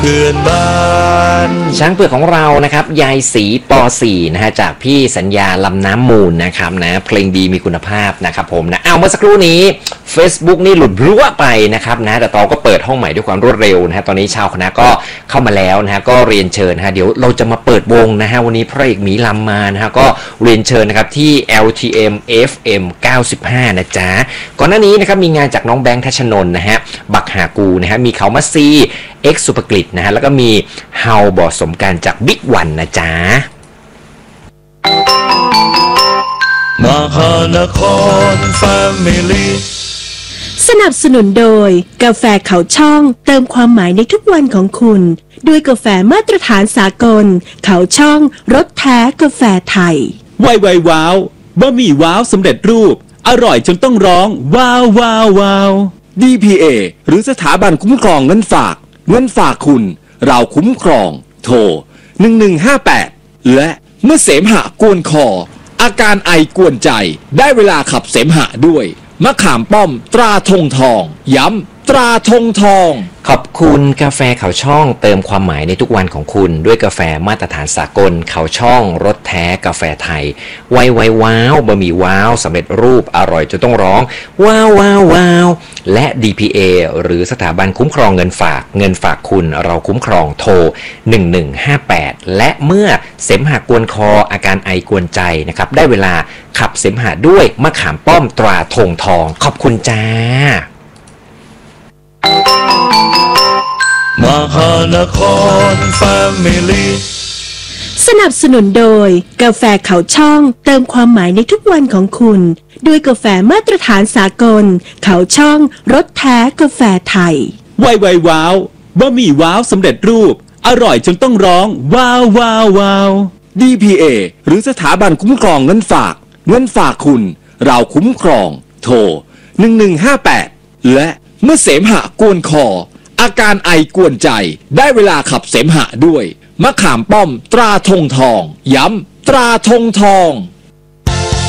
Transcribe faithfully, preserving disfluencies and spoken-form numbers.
เพื่อนบ้านช้างเผือกของเรานะครับยายศรีป สี่นะฮะจากพี่สัญญาลำน้ำมูลนะครับนะเพลงดีมีคุณภาพนะครับผมนะเอาเมื่อสักครู่นี้ Facebook นี่หลุดรั่วไปนะครับนะแต่ตอนก็เปิดห้องใหม่ด้วยความรวดเร็วนะฮะตอนนี้ชาวคณะก็เข้ามาแล้วนะฮะก็เรียนเชิญนะฮะเดี๋ยวเราจะมาเปิดวงนะฮะวันนี้พระเอกหมีลำมานะฮะก็เรียนเชิญนะครับที่ แอล ที เอ็ม เอฟ เอ็ม เก้าสิบห้านะจ๊ะก่อนหน้านี้นะครับมีงานจากน้องแบงค์ทัชนนท์นะฮะบักหากูนะฮะมีเขามาซีเอ็กซ์สุภกฤษนะฮะแล้วก็มีเฮาบอสมการจากบิ๊กวันนะจ๊ะมหานครแฟมิลี่สนับสนุนโดยกาแฟเขาช่องเติมความหมายในทุกวันของคุณด้วยกาแฟมาตรฐานสากลเขาช่องรสแท้กาแฟไทยไวไวว้าวบะหมี่ว้าวสำเร็จรูปอร่อยจนต้องร้องว้าวว้าวว้าว ดี พี เอ หรือสถาบันคุ้มครองเงินฝากเงินฝากคุณเราคุ้มครองโทรหนึ่งหนึ่งห้าแปดและเมื่อเสมหะกวนคออาการไอกวนใจได้เวลาขับเสมหะด้วยมะขามป้อมตราธงทองย้ำตราธงทองขอบคุณกาแฟเขาช่องเติมความหมายในทุกวันของคุณด้วยกาแฟมาตรฐานสากลเขาช่องรสแท้กาแฟไทยไวไวว้าวบะหมี่ว้าวสำเร็จรูปอร่อยจนต้องร้องว้าวว้าวว้าวและ ดี พี เอ หรือสถาบันคุ้มครองเงินฝากเงินฝากคุณเราคุ้มครองโทรหนึ่งหนึ่งห้าแปดและเมื่อเสมหะกวนคออาการไอกวนใจนะครับได้เวลาขับเสมหะด้วยมะขามป้อมตราธงทองขอบคุณจ้ามหานครแฟมิลี่สนับสนุนโดยกาแฟเขาช่องเติมความหมายในทุกวันของคุณด้วยกาแฟมาตรฐานสากลเขาช่องรสแท้กาแฟไทยไวไวว้าวบะหมี่ว้าวสำเร็จรูปอร่อยจนต้องร้องว้าวว้าวว้าว ดี พี เอ หรือสถาบันคุ้มครองเงินฝากเงินฝากคุณเราคุ้มครองโทรหนึ่งหนึ่งห้าแปดและเมื่อเสมหะกวนคออาการไอกวนใจได้เวลาขับเสมหะด้วยมะขามป้อมตราธงทองย้ำตราธงทอง